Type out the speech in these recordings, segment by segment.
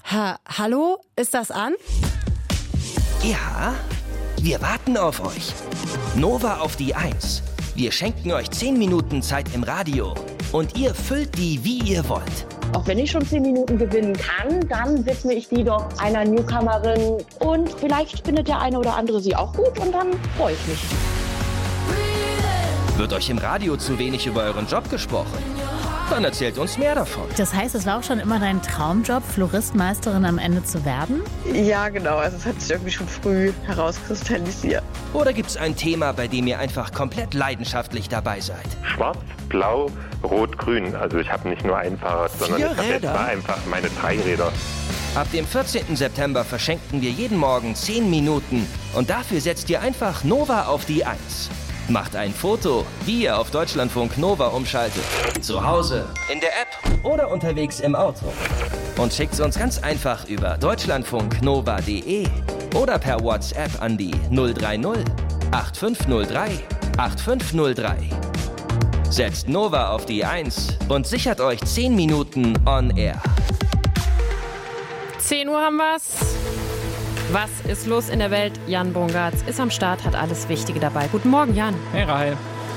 Hallo? Ist das an? Ja, wir warten auf euch. Nova auf die 1. Wir schenken euch 10 Minuten Zeit im Radio. Und ihr füllt die, wie ihr wollt. Auch wenn ich schon 10 Minuten gewinnen kann, dann widme ich die doch einer Newcomerin. Und vielleicht findet der eine oder andere sie auch gut und dann freue ich mich. Wird euch im Radio zu wenig über euren Job gesprochen? Dann erzählt uns mehr davon. Das heißt, es war auch schon immer dein Traumjob, Floristmeisterin am Ende zu werden? Ja, genau. Also es hat sich irgendwie schon früh herauskristallisiert. Oder gibt es ein Thema, bei dem ihr einfach komplett leidenschaftlich dabei seid? Schwarz, Blau, Rot, Grün. Also ich habe nicht nur ein Fahrrad, sondern ich habe jetzt mal einfach meine 3 Räder. Ab dem 14. September verschenken wir jeden Morgen 10 Minuten. Und dafür setzt ihr einfach Nova auf die 1. Macht ein Foto, wie ihr auf Deutschlandfunk Nova umschaltet. Zu Hause, in der App oder unterwegs im Auto. Und schickt's uns ganz einfach über deutschlandfunknova.de oder per WhatsApp an die 030 8503 8503. Setzt Nova auf die 1 und sichert euch 10 Minuten on air. 10 Uhr haben wir's. Was ist los in der Welt? Jan Bongartz ist am Start, hat alles Wichtige dabei. Guten Morgen, Jan. Hey, Rahel.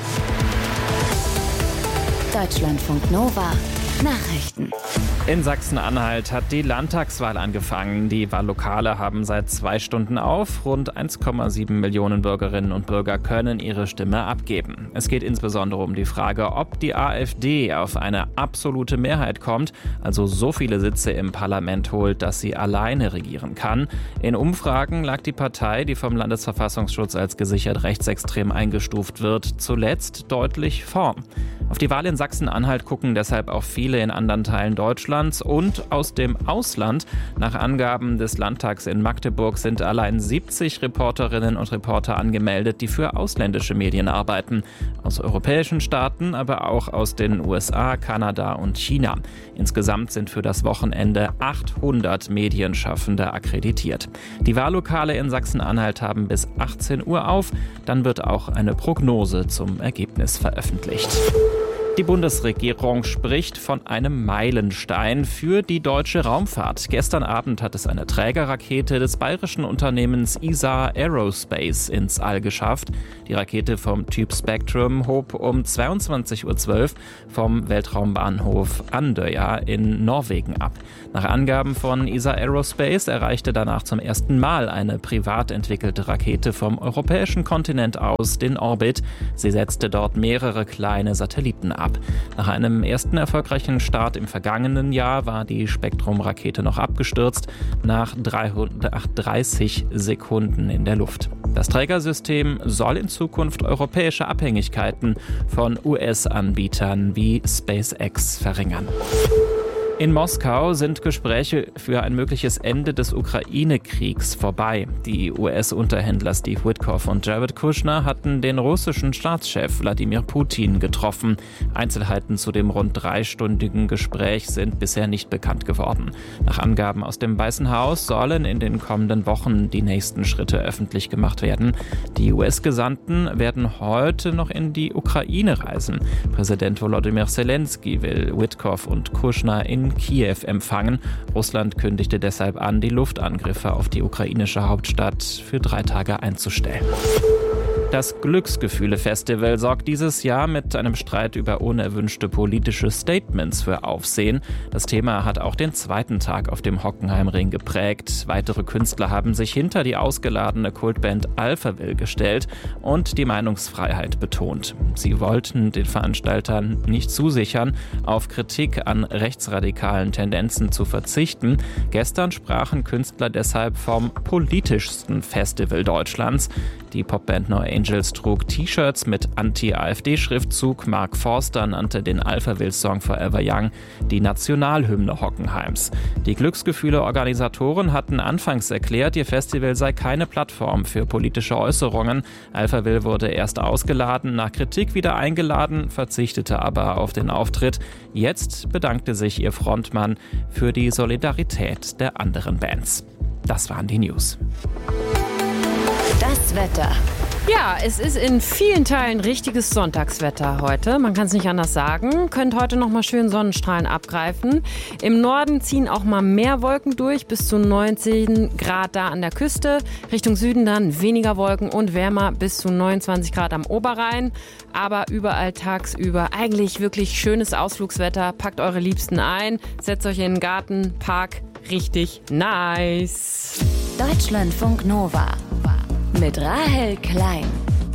Deutschlandfunk Nova. Nachrichten. In Sachsen-Anhalt hat die Landtagswahl angefangen. Die Wahllokale haben seit 2 Stunden auf. Rund 1,7 Millionen Bürgerinnen und Bürger können ihre Stimme abgeben. Es geht insbesondere um die Frage, ob die AfD auf eine absolute Mehrheit kommt, also so viele Sitze im Parlament holt, dass sie alleine regieren kann. In Umfragen lag die Partei, die vom Landesverfassungsschutz als gesichert rechtsextrem eingestuft wird, zuletzt deutlich vor. Auf die Wahl in Sachsen-Anhalt gucken deshalb auch viele in anderen Teilen Deutschlands und aus dem Ausland. Nach Angaben des Landtags in Magdeburg sind allein 70 Reporterinnen und Reporter angemeldet, die für ausländische Medien arbeiten. Aus europäischen Staaten, aber auch aus den USA, Kanada und China. Insgesamt sind für das Wochenende 800 Medienschaffende akkreditiert. Die Wahllokale in Sachsen-Anhalt haben bis 18 Uhr auf. Dann wird auch eine Prognose zum Ergebnis veröffentlicht. Die Bundesregierung spricht von einem Meilenstein für die deutsche Raumfahrt. Gestern Abend hat es eine Trägerrakete des bayerischen Unternehmens ESA Aerospace ins All geschafft. Die Rakete vom Typ Spectrum hob um 22.12 Uhr vom Weltraumbahnhof Andøya in Norwegen ab. Nach Angaben von ESA Aerospace erreichte danach zum ersten Mal eine privat entwickelte Rakete vom europäischen Kontinent aus den Orbit. Sie setzte dort mehrere kleine Satelliten ab. Nach einem ersten erfolgreichen Start im vergangenen Jahr war die Spektrum-Rakete noch abgestürzt, nach 330 Sekunden in der Luft. Das Trägersystem soll in Zukunft europäische Abhängigkeiten von US-Anbietern wie SpaceX verringern. In Moskau sind Gespräche für ein mögliches Ende des Ukraine-Kriegs vorbei. Die US-Unterhändler Steve Witkoff und Jared Kushner hatten den russischen Staatschef Wladimir Putin getroffen. Einzelheiten zu dem rund 3-stündigen Gespräch sind bisher nicht bekannt geworden. Nach Angaben aus dem Weißen Haus sollen in den kommenden Wochen die nächsten Schritte öffentlich gemacht werden. Die US-Gesandten werden heute noch in die Ukraine reisen. Präsident Volodymyr Zelensky will Witkoff und Kushner in Kiew empfangen. Russland kündigte deshalb an, die Luftangriffe auf die ukrainische Hauptstadt für 3 Tage einzustellen. Das Glücksgefühle-Festival sorgt dieses Jahr mit einem Streit über unerwünschte politische Statements für Aufsehen. Das Thema hat auch den 2. Tag auf dem Hockenheimring geprägt. Weitere Künstler haben sich hinter die ausgeladene Kultband Alphaville gestellt und die Meinungsfreiheit betont. Sie wollten den Veranstaltern nicht zusichern, auf Kritik an rechtsradikalen Tendenzen zu verzichten. Gestern sprachen Künstler deshalb vom politischsten Festival Deutschlands. Die Popband No Angels trug T-Shirts mit Anti-AfD-Schriftzug. Mark Forster nannte den Alphaville-Song Forever Young die Nationalhymne Hockenheims. Die Glücksgefühle-Organisatoren hatten anfangs erklärt, ihr Festival sei keine Plattform für politische Äußerungen. Alphaville wurde erst ausgeladen, nach Kritik wieder eingeladen, verzichtete aber auf den Auftritt. Jetzt bedankte sich ihr Frontmann für die Solidarität der anderen Bands. Das waren die News. Das Wetter. Ja, es ist in vielen Teilen richtiges Sonntagswetter heute. Man kann es nicht anders sagen. Könnt heute noch mal schön Sonnenstrahlen abgreifen. Im Norden ziehen auch mal mehr Wolken durch, bis zu 19 Grad da an der Küste. Richtung Süden dann weniger Wolken und wärmer, bis zu 29 Grad am Oberrhein. Aber überall tagsüber eigentlich wirklich schönes Ausflugswetter. Packt eure Liebsten ein, setzt euch in den Garten, Park. Richtig nice. Deutschlandfunk Nova mit Rahel Klein.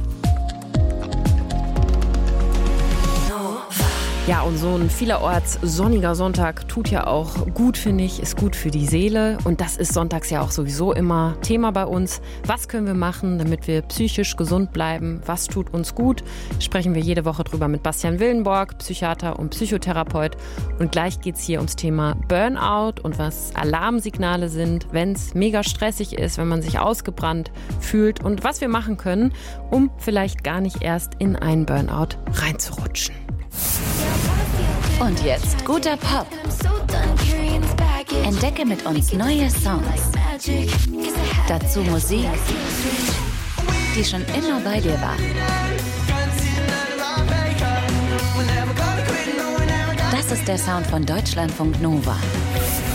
Ja, und so ein vielerorts sonniger Sonntag tut ja auch gut, finde ich, ist gut für die Seele. Und das ist sonntags ja auch sowieso immer Thema bei uns. Was können wir machen, damit wir psychisch gesund bleiben? Was tut uns gut? Sprechen wir jede Woche drüber mit Bastian Willenborg, Psychiater und Psychotherapeut. Und gleich geht's hier ums Thema Burnout und was Alarmsignale sind, wenn es mega stressig ist, wenn man sich ausgebrannt fühlt und was wir machen können, um vielleicht gar nicht erst in einen Burnout reinzurutschen. Und jetzt guter Pop. Entdecke mit uns neue Songs. Dazu Musik, die schon immer bei dir war. Das ist der Sound von Deutschlandfunk Nova.